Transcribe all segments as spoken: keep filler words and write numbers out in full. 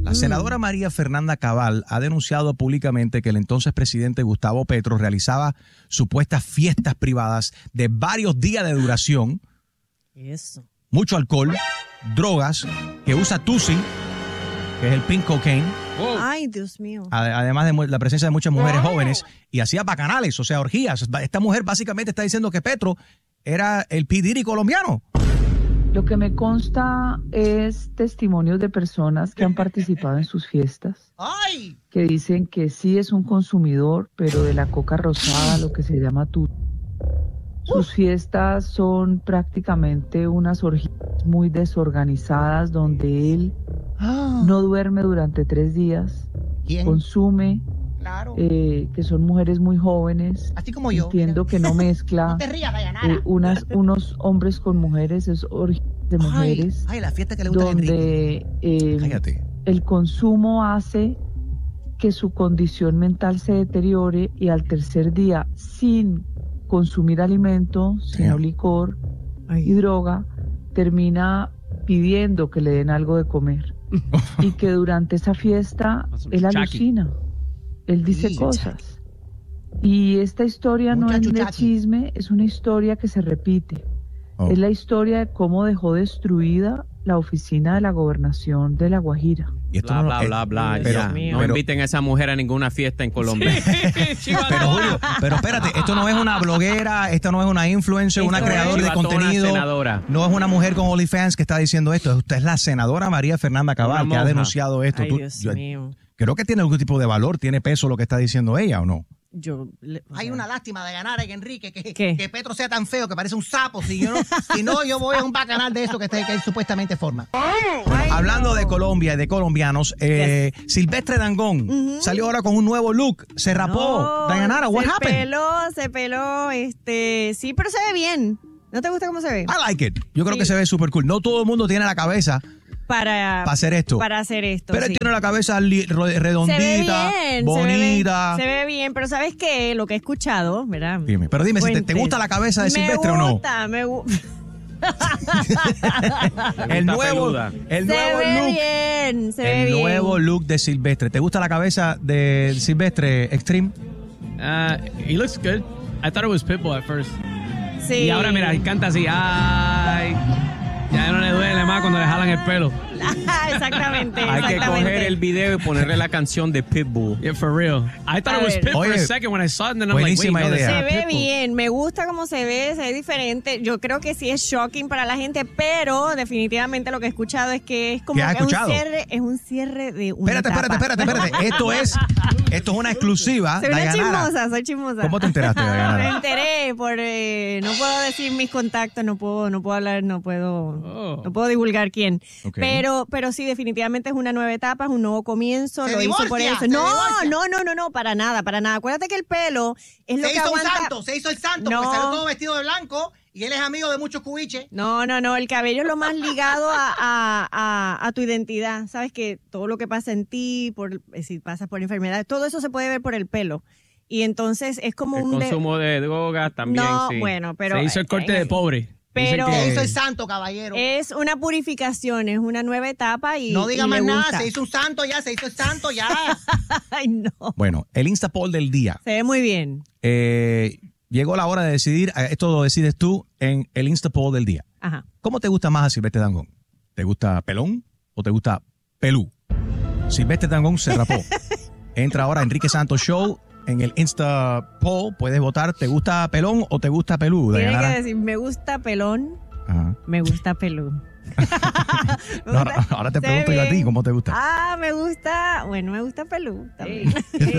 La senadora María Fernanda Cabal ha denunciado públicamente que el entonces presidente Gustavo Petro realizaba supuestas fiestas privadas de varios días de duración. Eso. Mucho alcohol, drogas, que usa Tusi, que es el pink cocaine. Oh. Ay, Dios mío. Además de la presencia de muchas mujeres oh. jóvenes, y hacía bacanales, o sea, orgías. Esta mujer básicamente está diciendo que Petro era el P. Diddy colombiano. Lo que me consta es testimonios de personas que han participado en sus fiestas, ¡ay! Que dicen que sí es un consumidor, pero de la coca rosada, lo que se llama tu. Sus fiestas son prácticamente unas orgías muy desorganizadas, donde él no duerme durante tres días, ¿quién? Consume, claro. eh, que son mujeres muy jóvenes. Así como yo. Entiendo mira. Que no mezcla no te rías, eh, unas, unos hombres con mujeres, es orgías de mujeres. Ay, ay, la fiesta que le gusta donde eh, Cállate. El consumo hace que su condición mental se deteriore y al tercer día, sin consumir alimento, sino sí. licor ay. Y droga, termina pidiendo que le den algo de comer. Y que durante esa fiesta él alucina, él dice cosas. Y esta historia no es de chisme, es una historia que se repite. Oh. Es la historia de cómo dejó destruida la oficina de la gobernación de La Guajira. Y esto bla, no, bla, bla, bla, pero, ya. Mío. No pero, inviten a esa mujer a ninguna fiesta en Colombia. Sí, pero Julio, pero espérate, esto no es una bloguera, esto no es una influencer, esto una creadora de contenido. Senadora. No es una mujer con OnlyFans que está diciendo esto. Usted es la senadora María Fernanda Cabal que ha denunciado esto. Ay, Tú, Dios yo, mío. Creo que tiene algún tipo de valor, tiene peso lo que está diciendo ella, ¿o no? Yo, le, o sea, hay una lástima de ganar en Enrique, que, que Petro sea tan feo que parece un sapo. Si, yo no, si no, yo voy a un bacanal de eso que, que él supuestamente forma. Bueno, hablando de Colombia y de colombianos, eh, yes. Silvestre Dangond uh-huh. salió ahora con un nuevo look, se rapó. No, Dayanara, what se happened? Se peló, se peló, este, sí, pero se ve bien. ¿No te gusta cómo se ve? I like it. Yo creo sí. que se ve súper cool. No todo el mundo tiene la cabeza para, para hacer esto. Para hacer esto, Pero sí. él tiene la cabeza li- redondita, se ve bien, bonita. Se ve, se ve bien, pero ¿sabes qué? Lo que he escuchado, ¿verdad? Dime, pero dime, si te, ¿te gusta la cabeza de me Silvestre gusta, o no? Me gusta, el nuevo, el se nuevo ve look. Bien, se el ve bien. nuevo look de Silvestre. ¿Te gusta la cabeza de Silvestre Extreme? Uh, he looks good. I thought it was Pitbull at first. Sí. Y ahora mira, canta así, ay, ya no le duele más cuando le jalan el pelo. Exactamente. Hay exactamente. que coger el video y ponerle la canción de Pitbull. Yeah, for real. I thought a it was ver. Pitbull for Oye, a second when I saw it, and then I'm like, wait, no, idea. Se ve bien, me gusta cómo se ve, se ve diferente. Yo creo que sí es shocking para la gente, pero definitivamente lo que he escuchado es que es como ¿Qué has que es un escuchado? cierre, es un cierre de una Espérate, espérate, etapa. espérate, espérate. Esto es, esto es una exclusiva. Soy una Dayanara. chismosa, soy chismosa. ¿Cómo te enteraste, Dayanara? Me enteré por, eh, no puedo decir mis contactos, no puedo, no puedo hablar, no puedo, Oh. no puedo divulgar quién. Okay. Pero, pero sí, definitivamente es una nueva etapa, es un nuevo comienzo. Se lo divorcia, hizo por eso. se No, divorcia. no, no, no, no, para nada, para nada. Acuérdate que el pelo es lo Se que hizo aguanta. un santo, se hizo el santo, No. porque salió todo vestido de blanco y él es amigo de muchos cubiches. No, no, no, el cabello es lo más ligado a, a, a, a tu identidad. Sabes que todo lo que pasa en ti, por, si pasas por enfermedades, todo eso se puede ver por el pelo. Y entonces es como El un... consumo de drogas también, no, sí. bueno, pero... Se hizo el corte eh, de pobre. Pero Se hizo el santo, caballero. es una purificación, es una nueva etapa y no diga y más le nada, gusta. se hizo un santo ya, se hizo el santo ya. Ay, no. Bueno, el Instapoll del día. Se ve muy bien. Eh, llegó la hora de decidir, esto lo decides tú en el Instapoll del día. Ajá. ¿Cómo te gusta más a Silvestre Dangond? ¿Te gusta pelón o te gusta pelú? Silvestre Dangond se rapó. Entra ahora a Enrique Santos Show en el Instapoll. Puedes votar, ¿te gusta pelón o te gusta pelú? Tiene Dayanara? que decir, me gusta pelón, Ajá. me gusta pelú. Me No, gusta- ahora te se pregunto ve yo a ti, bien. ¿cómo te gusta? Ah, me gusta, bueno, me gusta pelú también.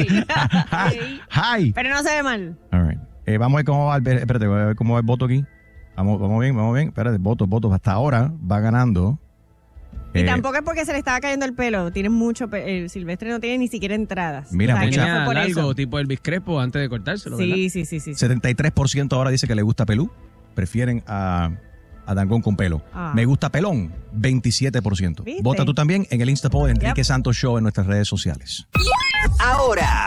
Hi. Pero no se ve mal. All right. Eh, vamos a ver cómo va el, espérate, voy a ver cómo va el voto aquí. Vamos, vamos bien, vamos bien. Espérate, votos, votos. Hasta ahora va ganando. Y Eh, tampoco es porque se le estaba cayendo el pelo. Tiene mucho. pe- El Silvestre no tiene ni siquiera entradas. Mira, O sea, que mucha- no fue Tenía por largo, eso. tipo Elvis Crespo, antes de cortárselo, ¿verdad? Sí, sí, sí, sí. sí. setenta y tres por ciento ahora dice que le gusta pelú. Prefieren a, a Dangond con pelo. Ah. Me gusta pelón, veintisiete por ciento. ¿Viste? Vota tú también en el Instapoll de Enrique Yep. Santos Show en nuestras redes sociales. Ahora,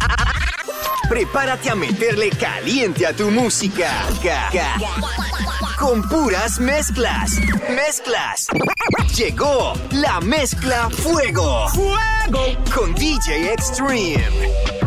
prepárate a meterle caliente a tu música. Ca- ca- con puras mezclas. Mezclas. Llegó la mezcla Fuego. Fuego. Con D J Extreme.